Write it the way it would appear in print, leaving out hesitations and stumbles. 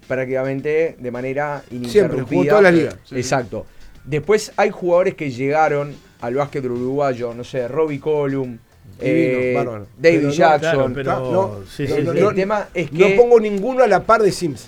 prácticamente de manera ininterrumpida. Siempre, jugó toda la liga. Exacto. Después hay jugadores que llegaron al básquet uruguayo, no sé, Robbie Colum, bárbaro. David Pero no, Jackson. Claro, pero No, sí, no, sí, no, sí. El tema es que no pongo ninguno a la par de Sims.